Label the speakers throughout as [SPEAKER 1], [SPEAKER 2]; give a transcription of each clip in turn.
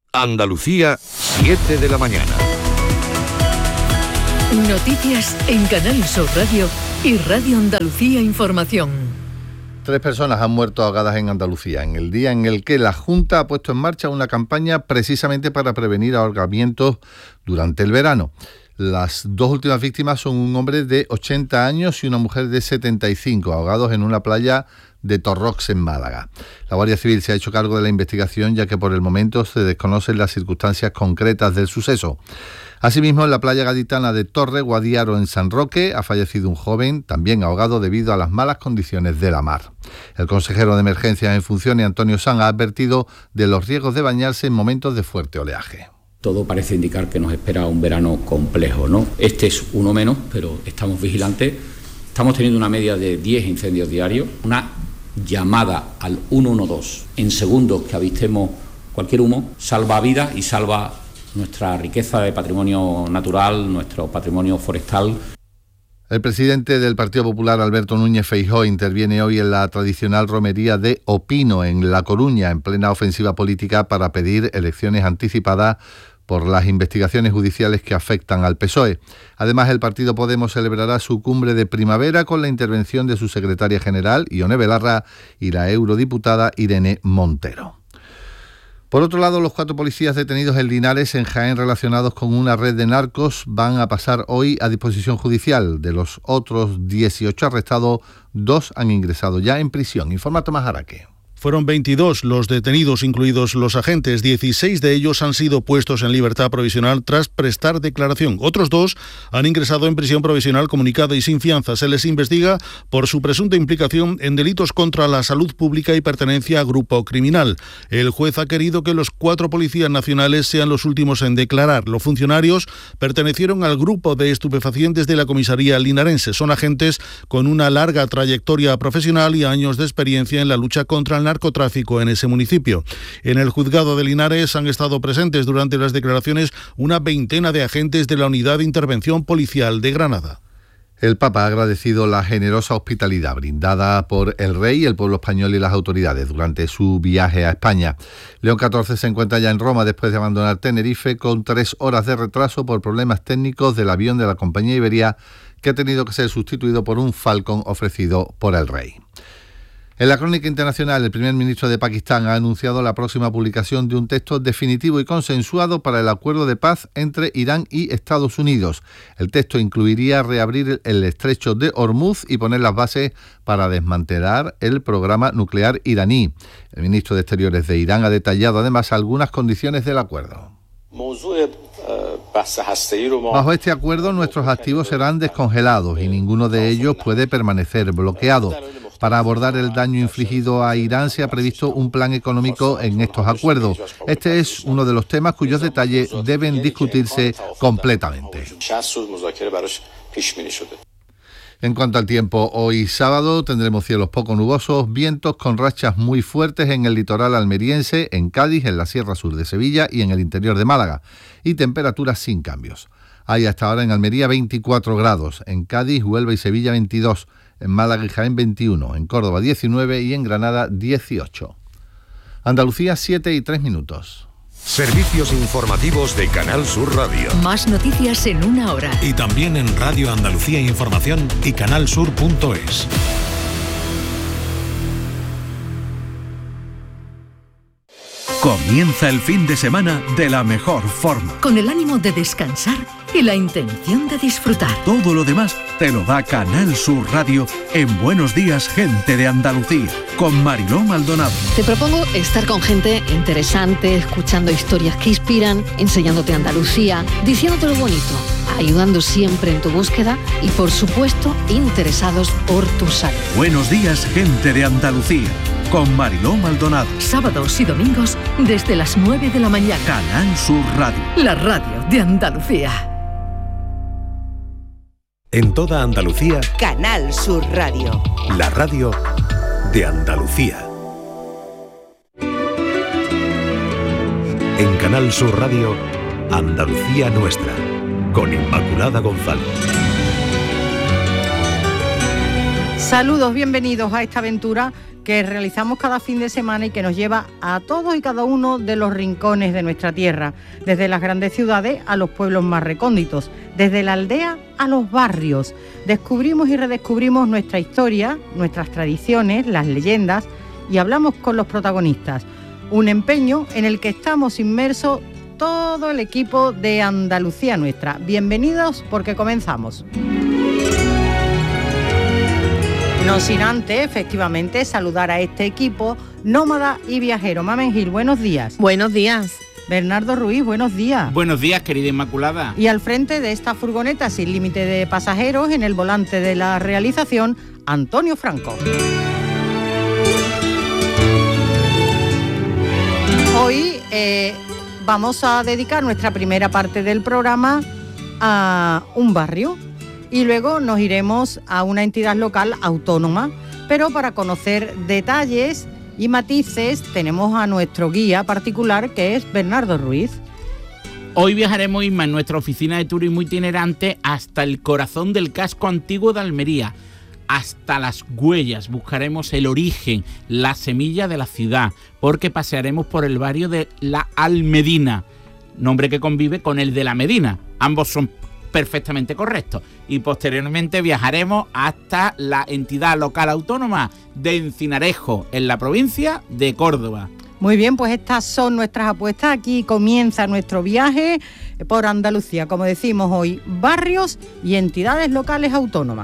[SPEAKER 1] Andalucía, 7 de la mañana.
[SPEAKER 2] Noticias en Canal Sur Radio y Radio Andalucía Información.
[SPEAKER 3] 3 personas han muerto ahogadas en Andalucía, en el día en el que la Junta ha puesto en marcha una campaña precisamente para prevenir ahogamientos durante el verano. Las 2 últimas víctimas son un hombre de 80 años y una mujer de 75, ahogados en una playa de Torrox, en Málaga. La Guardia Civil se ha hecho cargo de la investigación, ya que por el momento se desconocen las circunstancias concretas del suceso. Asimismo, en la playa gaditana de Torre Guadiaro, en San Roque, ha fallecido un joven, también ahogado debido a las malas condiciones de la mar. El consejero de Emergencias en funciones, Antonio Sanz, ha advertido de los riesgos de bañarse en momentos de fuerte oleaje.
[SPEAKER 4] Todo parece indicar que nos espera un verano complejo, ¿no? Este es uno menos, pero estamos vigilantes. Estamos teniendo una media de 10 incendios diarios, una llamada al 112 en segundos que avistemos cualquier humo, salva vidas y salva nuestra riqueza de patrimonio natural, nuestro patrimonio forestal.
[SPEAKER 3] El presidente del Partido Popular, Alberto Núñez Feijóo, interviene hoy en la tradicional romería de Opino, en La Coruña, en plena ofensiva política para pedir elecciones anticipadas por las investigaciones judiciales que afectan al PSOE. Además, el partido Podemos celebrará su cumbre de primavera con la intervención de su secretaria general, Ione Belarra, y la eurodiputada Irene Montero. Por otro lado, los 4 policías detenidos en Linares, en Jaén, relacionados con una red de narcos, van a pasar hoy a disposición judicial. De los otros 18 arrestados, 2 han ingresado ya en prisión. Informa Tomás Araque.
[SPEAKER 5] Fueron 22 los detenidos, incluidos los agentes. 16 de ellos han sido puestos en libertad provisional tras prestar declaración. Otros 2 han ingresado en prisión provisional comunicada y sin fianza. Se les investiga por su presunta implicación en delitos contra la salud pública y pertenencia a grupo criminal. El juez ha querido que los 4 policías nacionales sean los últimos en declarar. Los funcionarios pertenecieron al grupo de estupefacientes de la comisaría linarense. Son agentes con una larga trayectoria profesional y años de experiencia en la lucha contra el narcotráfico en ese municipio. En el juzgado de Linares han estado presentes durante las declaraciones una 20 de agentes de la Unidad de Intervención Policial de Granada.
[SPEAKER 3] El Papa ha agradecido la generosa hospitalidad brindada por el rey, el pueblo español y las autoridades durante su viaje a España. León XIV se encuentra ya en Roma después de abandonar Tenerife con 3 horas de retraso por problemas técnicos del avión de la compañía Iberia, que ha tenido que ser sustituido por un Falcon ofrecido por el rey. En la crónica internacional, el primer ministro de Pakistán ha anunciado la próxima publicación de un texto definitivo y consensuado para el acuerdo de paz entre Irán y Estados Unidos. El texto incluiría reabrir el estrecho de Hormuz y poner las bases para desmantelar el programa nuclear iraní. El ministro de Exteriores de Irán ha detallado además algunas condiciones del acuerdo. Bajo este acuerdo, nuestros activos serán descongelados y ninguno de ellos puede permanecer bloqueado. Para abordar el daño infligido a Irán se ha previsto un plan económico en estos acuerdos. Este es uno de los temas cuyos detalles deben discutirse completamente. En cuanto al tiempo, hoy sábado tendremos cielos poco nubosos, vientos con rachas muy fuertes en el litoral almeriense, en Cádiz, en la Sierra Sur de Sevilla y en el interior de Málaga, y temperaturas sin cambios. Hay hasta ahora en Almería 24 grados, en Cádiz, Huelva y Sevilla 22, en Málaga y Jaén 21, en Córdoba 19 y en Granada 18. Andalucía 7:03.
[SPEAKER 1] Servicios informativos de Canal Sur Radio.
[SPEAKER 2] Más noticias en una hora.
[SPEAKER 6] Y también en Radio Andalucía Información y canalsur.es.
[SPEAKER 7] Comienza el fin de semana de la mejor forma.
[SPEAKER 2] Con el ánimo de descansar y la intención de disfrutar.
[SPEAKER 7] Todo lo demás te lo da Canal Sur Radio en Buenos Días, Gente de Andalucía, con Mariló Maldonado.
[SPEAKER 8] Te propongo estar con gente interesante, escuchando historias que inspiran, enseñándote Andalucía, diciéndote lo bonito, ayudando siempre en tu búsqueda y, por supuesto, interesados por tu salud.
[SPEAKER 7] Buenos Días, Gente de Andalucía, con Mariló Maldonado.
[SPEAKER 2] Sábados y domingos desde las 9 de la mañana.
[SPEAKER 7] Canal Sur Radio.
[SPEAKER 2] La radio de Andalucía.
[SPEAKER 6] En toda Andalucía,
[SPEAKER 9] Canal Sur Radio.
[SPEAKER 6] La radio de Andalucía. En Canal Sur Radio, Andalucía Nuestra, con Inmaculada González.
[SPEAKER 10] Saludos, bienvenidos a esta aventura que realizamos cada fin de semana y que nos lleva a todos y cada uno de los rincones de nuestra tierra, desde las grandes ciudades a los pueblos más recónditos, desde la aldea a los barrios. Descubrimos y redescubrimos nuestra historia, nuestras tradiciones, las leyendas y hablamos con los protagonistas. Un empeño en el que estamos inmersos todo el equipo de Andalucía Nuestra. Bienvenidos porque comenzamos. No sin antes, efectivamente, saludar a este equipo nómada y viajero. Mamen Gil, buenos días.
[SPEAKER 11] Buenos días.
[SPEAKER 10] Bernardo Ruiz, buenos días.
[SPEAKER 12] Buenos días, querida Inmaculada.
[SPEAKER 10] Y al frente de esta furgoneta sin límite de pasajeros, en el volante de la realización, Antonio Franco. Hoy vamos a dedicar nuestra primera parte del programa a un barrio y luego nos iremos a una entidad local autónoma, pero para conocer detalles y matices tenemos a nuestro guía particular, que es Bernardo Ruiz.
[SPEAKER 12] Hoy viajaremos, Isma, en nuestra oficina de turismo itinerante hasta el corazón del casco antiguo de Almería, hasta las huellas. Buscaremos el origen, la semilla de la ciudad, porque pasearemos por el barrio de La Almedina, nombre que convive con el de La Medina. Ambos son perfectamente correctos. Y posteriormente viajaremos hasta la entidad local autónoma de Encinarejo, en la provincia de Córdoba.
[SPEAKER 10] Muy bien, pues estas son nuestras apuestas. Aquí comienza nuestro viaje por Andalucía, como decimos hoy, barrios y entidades locales autónomas.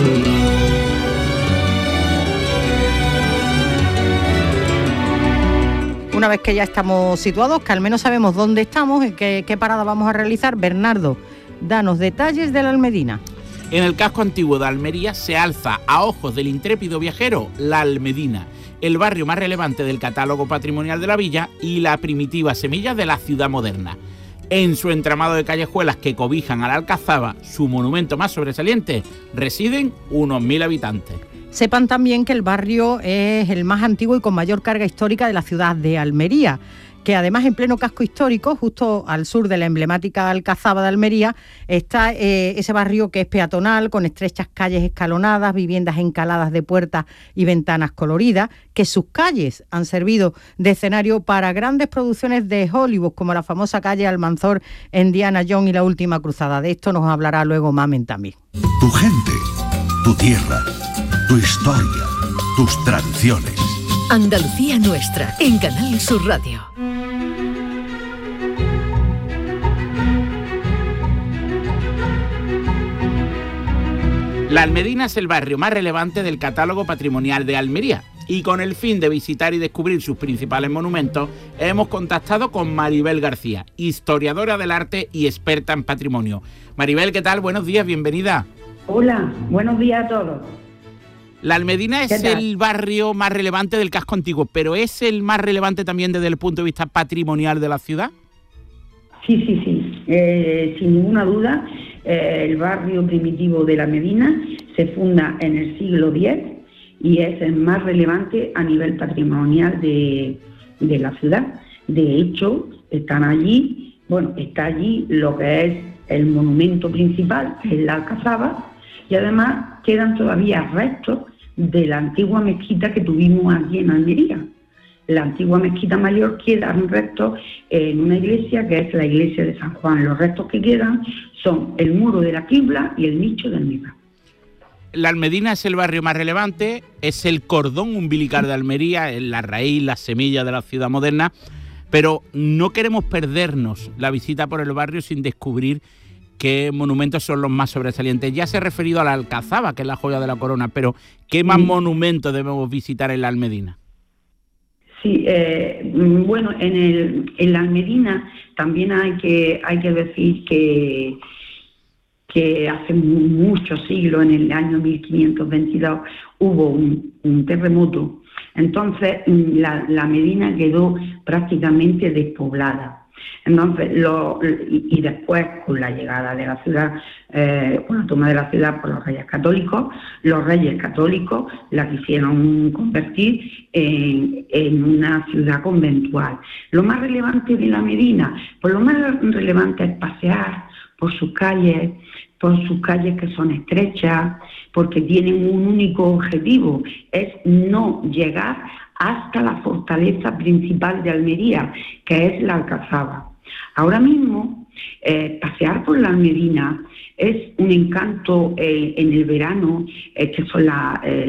[SPEAKER 10] Una vez que ya estamos situados, que al menos sabemos dónde estamos y qué parada vamos a realizar, Bernardo, danos detalles de La Almedina.
[SPEAKER 12] En el casco antiguo de Almería se alza, a ojos del intrépido viajero, La Almedina, el barrio más relevante del catálogo patrimonial de la villa y la primitiva semilla de la ciudad moderna. En su entramado de callejuelas que cobijan a la Alcazaba, su monumento más sobresaliente, residen unos 1000 habitantes.
[SPEAKER 10] Sepan también que el barrio es el más antiguo y con mayor carga histórica de la ciudad de Almería, que además en pleno casco histórico, justo al sur de la emblemática Alcazaba de Almería, está ese barrio que es peatonal, con estrechas calles escalonadas, viviendas encaladas de puertas y ventanas coloridas, que sus calles han servido de escenario para grandes producciones de Hollywood, como la famosa calle Almanzor en Indiana Jones y La Última Cruzada. De esto nos hablará luego Mamen también.
[SPEAKER 7] Tu gente, tu tierra, tu historia, tus tradiciones.
[SPEAKER 2] Andalucía Nuestra, en Canal Sur Radio.
[SPEAKER 12] La Almedina es el barrio más relevante del catálogo patrimonial de Almería y con el fin de visitar y descubrir sus principales monumentos hemos contactado con Maribel García, historiadora del arte y experta en patrimonio. Maribel, ¿qué tal? Buenos días, bienvenida.
[SPEAKER 13] Hola, buenos días a todos.
[SPEAKER 12] La Almedina es el barrio más relevante del casco antiguo, pero ¿es el más relevante también desde el punto de vista patrimonial de la ciudad?
[SPEAKER 13] Sí. Sin ninguna duda, el barrio primitivo de La Almedina se funda en el siglo X y es el más relevante a nivel patrimonial de la ciudad. De hecho, está allí lo que es el monumento principal, que es la Alcazaba, y además quedan todavía restos de la antigua mezquita que tuvimos aquí en Almería. La antigua mezquita mayor quedan restos en una iglesia que es la iglesia de San Juan. Los restos que quedan son el muro de la quibla y el nicho del mismo.
[SPEAKER 12] La Almedina es el barrio más relevante, es el cordón umbilical de Almería, es la raíz, la semilla de la ciudad moderna, pero no queremos perdernos la visita por el barrio sin descubrir qué monumentos son los más sobresalientes. Ya se ha referido a la Alcazaba, que es la joya de la corona, pero ¿qué más monumentos debemos visitar en la Almedina?
[SPEAKER 13] Sí, en la Almedina también hay que decir que hace muchos siglos, en el año 1522, hubo un terremoto. Entonces, la Medina quedó prácticamente despoblada. Entonces, y después, con la llegada de la ciudad, con la toma de la ciudad por los reyes católicos la quisieron convertir en una ciudad conventual. Lo más relevante de la Medina, pues lo más relevante es pasear por sus calles que son estrechas, porque tienen un único objetivo, es no llegar hasta la fortaleza principal de Almería, que es la Alcazaba. Ahora mismo, pasear por la Almedina es un encanto en el verano, que son